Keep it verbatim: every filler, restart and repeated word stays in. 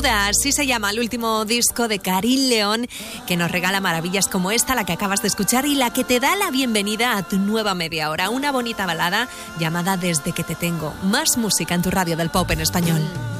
Bermuda, así se llama el último disco de Karin León, que nos regala maravillas como esta, la que acabas de escuchar, y la que te da la bienvenida a tu nueva media hora. Una bonita balada llamada Desde que te tengo. Más música en tu radio del pop en español.